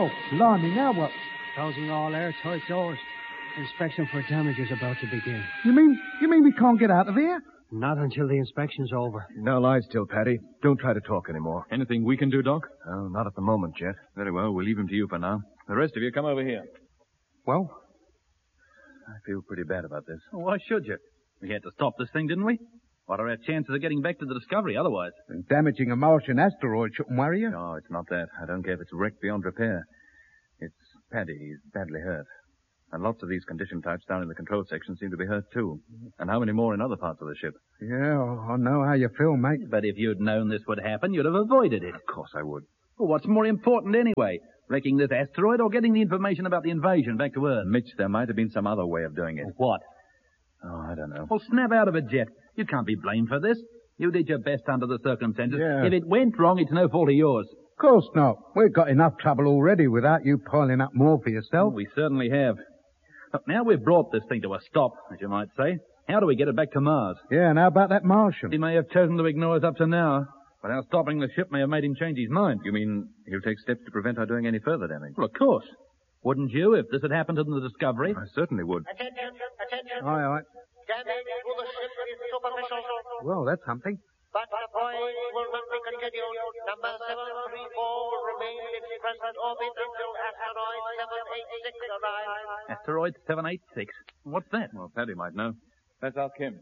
Oh, blimey, now what? Closing all airtight doors. Inspection for damage is about to begin. You mean we can't get out of here? Not until the inspection's over. No lies still, Paddy. Don't try to talk anymore. Anything we can do, Doc? Oh, not at the moment, Jet. Very well, we'll leave him to you for now. The rest of you, come over here. Well? I feel pretty bad about this. Well, why should you? We had to stop this thing, didn't we? What are our chances of getting back to the Discovery otherwise? And damaging a Martian asteroid shouldn't worry you. No, it's not that. I don't care if it's wrecked beyond repair. It's Paddy. He's badly hurt. And lots of these condition types down in the control section seem to be hurt, too. And how many more in other parts of the ship? Yeah, I know how you feel, mate. But if you'd known this would happen, you'd have avoided it. Of course I would. Well, what's more important anyway? Wrecking this asteroid or getting the information about the invasion back to Earth? Mitch, there might have been some other way of doing it. What? Oh, I don't know. Well, snap out of it, Jet. You can't be blamed for this. You did your best under the circumstances. Yeah. If it went wrong, it's no fault of yours. Of course not. We've got enough trouble already without you piling up more for yourself. We certainly have. But now we've brought this thing to a stop, as you might say. How do we get it back to Mars? Yeah, and how about that Martian? He may have chosen to ignore us up to now, but our stopping the ship may have made him change his mind. You mean he'll take steps to prevent our doing any further damage? Well, of course. Wouldn't you, if this had happened in the Discovery? I certainly would. Attention. Aye. Damage to the ship is superficial. Well, that's something. But the voyage will not be continued. Number 734 will remain in its present orbit until asteroid 786 arrives. Asteroid 786? What's that? Well, Paddy might know. Let's ask him.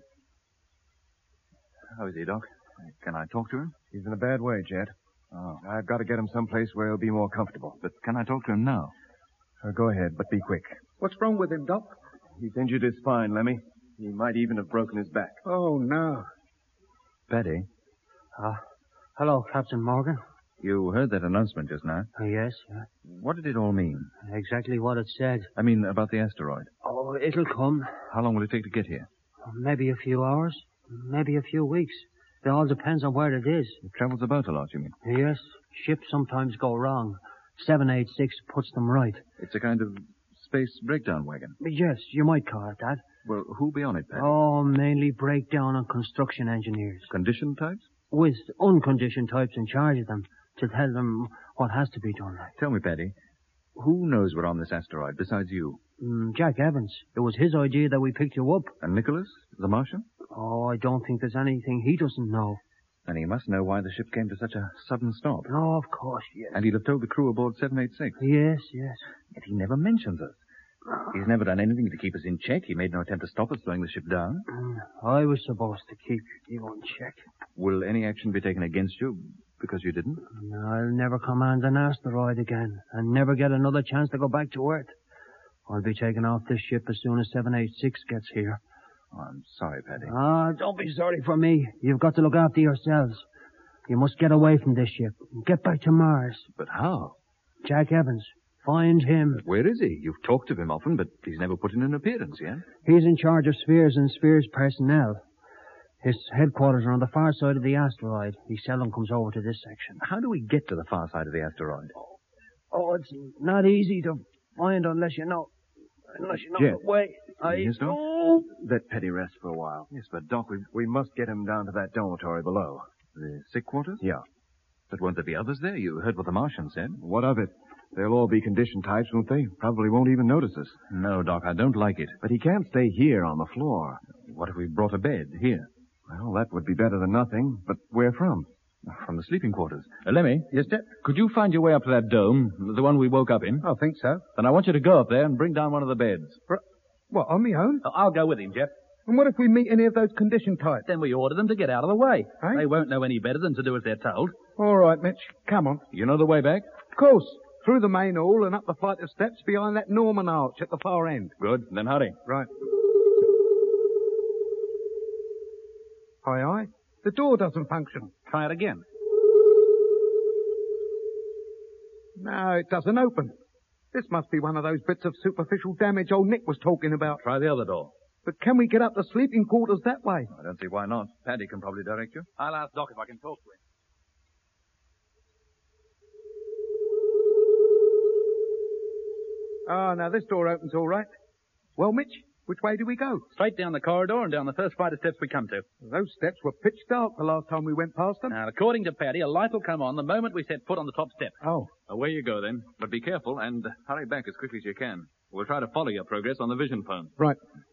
How is he, Doc? Can I talk to him? He's in a bad way, Jet. Oh. I've got to get him someplace where he'll be more comfortable. But can I talk to him now? Go ahead, but be quick. What's wrong with him, Doc? He's injured his spine, Lemmy. He might even have broken his back. Oh, no. Paddy, Hello, Captain Morgan. you heard that announcement just now. Yes. What did it all mean? Exactly what it said. I mean, about the asteroid. Oh, it'll come. How long will it take to get here? Maybe a few hours. Maybe a few weeks. It all depends on where it is. It travels about a lot, you mean? Yes. Ships sometimes go wrong. 786 puts them right. It's a kind of space breakdown wagon. Yes, you might call it that. Well, who'll be on it, Paddy? Oh, mainly breakdown and construction engineers. Condition types? With unconditioned types in charge of them to tell them what has to be done. Tell me, Paddy, who knows we're on this asteroid besides you? Jack Evans. It was his idea that we picked you up. And Nicholas, the Martian? Oh, I don't think there's anything he doesn't know. And he must know why the ship came to such a sudden stop. Oh, of course, yes. And he'd have told the crew aboard 786. Yes. Yet he never mentions us. He's never done anything to keep us in check. He made no attempt to stop us slowing the ship down. I was supposed to keep you in check. Will any action be taken against you because you didn't? I'll never command an asteroid again and never get another chance to go back to Earth. I'll be taking off this ship as soon as 786 gets here. Oh, I'm sorry, Paddy. Don't be sorry for me. You've got to look after yourselves. You must get away from this ship and get back to Mars. But how? Jack Evans. Find him. Where is he? You've talked of him often, but he's never put in an appearance yet. He's in charge of Spheres and Spheres personnel. His headquarters are on the far side of the asteroid. He seldom comes over to this section. How do we get to the far side of the asteroid? Oh, it's not easy to find unless you know Jet. the way. Yes, Doc? Oh. Let Petty rest for a while. Yes, but Doc, we must get him down to that dormitory below. The sick quarters? Yeah. But won't there be others there? You heard what the Martian said. What of it? They'll all be condition types, won't they? Probably won't even notice us. No, Doc, I don't like it. But he can't stay here on the floor. What if we brought a bed here? Well, that would be better than nothing. But where from? From the sleeping quarters. Lemmy? Yes, Jet? Could you find your way up to that dome, the one we woke up in? I think so. Then I want you to go up there and bring down one of the beds. What, on my own? I'll go with him, Jeff. And what if we meet any of those condition types? Then we order them to get out of the way. Eh? They won't know any better than to do as they're told. All right, Mitch. Come on. You know the way back? Of course. Through the main hall and up the flight of steps behind that Norman arch at the far end. Good. Then hurry. Right. Aye. The door doesn't function. Try it again. No, it doesn't open. This must be one of those bits of superficial damage old Nick was talking about. Try the other door. But can we get up the sleeping quarters that way? I don't see why not. Paddy can probably direct you. I'll ask Doc if I can talk to him. Ah, now this door opens all right. Well, Mitch, Which way do we go? Straight down the corridor and down the first flight of steps we come to. Those steps were pitch dark the last time we went past them. Now, according to Paddy, a light will come on the moment we set foot on the top step. Oh. Away you go, then. But be careful and hurry back as quickly as you can. We'll try to follow your progress on the vision phone. Right.